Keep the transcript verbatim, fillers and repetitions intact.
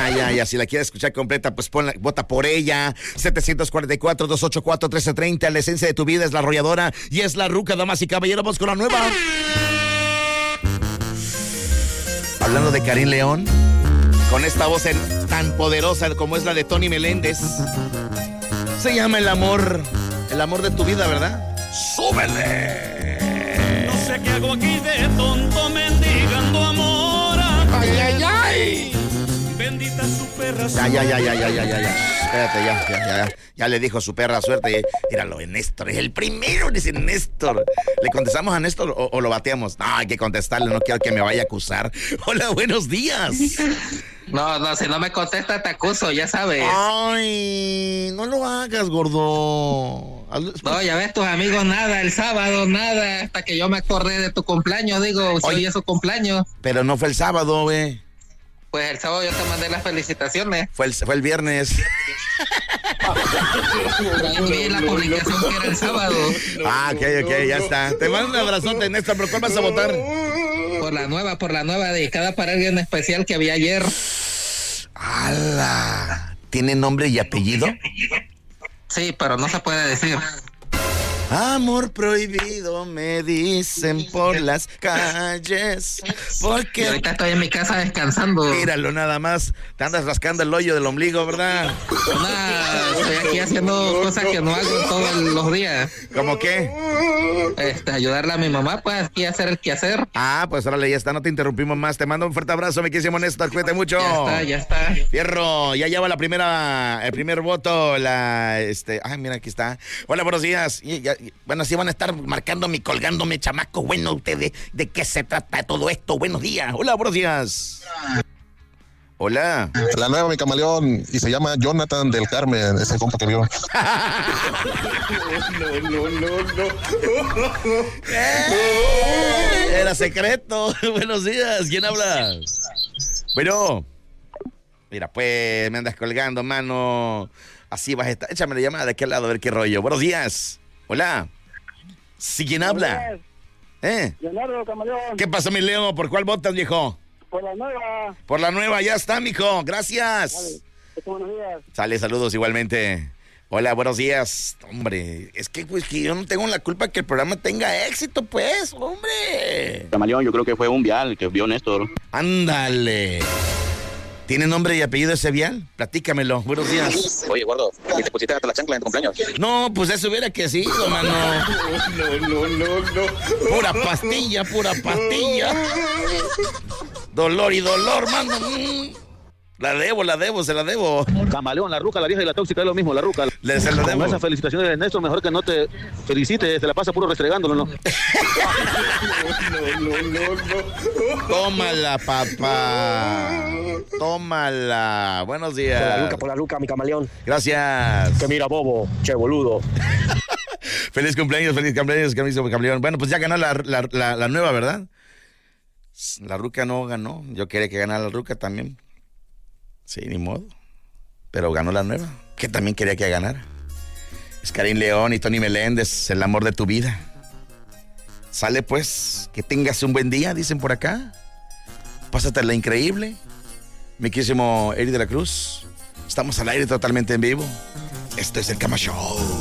ya, ya, ya. Si la quieres escuchar completa, pues ponla, vota por ella. setecientos cuarenta y cuatro, doscientos ochenta y cuatro, trece treinta. La esencia de tu vida es la arrolladora y es la ruca, damas y caballeros. Vamos con la nueva. Hablando de Karim León, con esta voz en, tan poderosa como es la de Tony Meléndez. Se llama El amor, el amor de tu vida, ¿verdad? ¡Súbele! No sé qué hago aquí de tonto mendigando amor. ¡Ay, ay, ay! Bendita su perra Ya, ya, ya, ya, ya, ya, ya, ya. Espérate, ya, ya, ya. Ya le dijo su perra suerte. Míralo, Néstor, es el primero, dice Néstor. ¿Le contestamos a Néstor o, o lo bateamos? No, hay que contestarle, no quiero que me vaya a acusar. Hola, buenos días. No, no, si no me contesta te acuso, ya sabes. Ay, no lo hagas, gordo. No, ya ves, tus amigos nada, el sábado nada, hasta que yo me acordé de tu cumpleaños, digo, si hoy es su cumpleaños. Pero no fue el sábado, güey. Pues el sábado yo te mandé las felicitaciones. Fue el, fue el viernes. Vi la publicación que era el sábado. Ah, ok, ok, ya está. Te mando un abrazote, Néstor, ¿por cuál vas a votar? Por la nueva, por la nueva, dedicada para alguien especial que había ayer. ¡Hala! ¿Tiene nombre y apellido? Sí, pero no se puede decir. Amor prohibido, me dicen por las calles. Porque y ahorita estoy en mi casa descansando. Míralo nada más. Te andas rascando el hoyo del ombligo, ¿verdad? Nah, estoy aquí haciendo cosas que no hago todos los días. ¿Cómo qué? Este, ayudarle a mi mamá, pues, aquí a hacer el quehacer. Ah, pues órale, ya está, no te interrumpimos más. Te mando un fuerte abrazo, mi querísimo Néstor, cuídate mucho. Ya está, ya está. Fierro, ya lleva la primera, el primer voto, la, este, ay, mira, aquí está. Hola, buenos días. Y, ya, y, bueno, sí van a estar marcándome y colgándome, chamacos. Bueno, ustedes, ¿de qué se trata todo esto? Buenos días. Hola, buenos días. Hola. La nueva, mi camaleón, y se llama Jonathan del Carmen, ese compa que vio. No, no, no, no. Eh, era secreto. Buenos días. ¿Quién habla? Bueno. Mira, pues, me andas colgando, mano. Así vas a estar. Échame la llamada de aquel lado a ver qué rollo. Buenos días. Hola. ¿Sí, quién habla? ¿Eh? Leonardo, camaleón. ¿Qué pasa, mi Leo? ¿Por cuál votas, viejo? Por la nueva. Por la nueva, ya está, mijo. Gracias. Vale. Buenos días. Sale, saludos igualmente. Hola, buenos días. Hombre, es que pues que yo no tengo la culpa que el programa tenga éxito, pues, hombre. Camaleón, yo creo que fue un vial que vio Néstor. Ándale. ¿Tiene nombre y apellido ese vial? Platícamelo. Buenos días. Oye, Gordo, ¿y te pusiste hasta la chancla en tu cumpleaños? No, pues eso hubiera que sí, mano. No, no, no, no. Pura pastilla, pura pastilla. Dolor y dolor, mano. La debo, la debo, se la debo. Camaleón, la ruca, la vieja y la tóxica es lo mismo, la ruca. Le se la debo. Con esas felicitaciones de Néstor, mejor que no te felicites, te la pasa puro restregándolo, ¿no? No, no, no, no. Tómala, papá. Tómala. Buenos días. Por la ruca, por la ruca, mi camaleón. Gracias. Que mira, bobo, che, boludo. Feliz cumpleaños, feliz cumpleaños, camaleón. Bueno, pues ya ganó la, la, la, la nueva, ¿verdad? La ruca no ganó. Yo quería que ganara la ruca también. Sí, ni modo. Pero ganó la nueva, que también quería que ganara. Es Karim León y Tony Meléndez, el amor de tu vida. Sale pues, que tengas un buen día, dicen por acá. Pásatela increíble. Mi querísimo Eri de la Cruz. Estamos al aire totalmente en vivo. Esto es el Cama Show.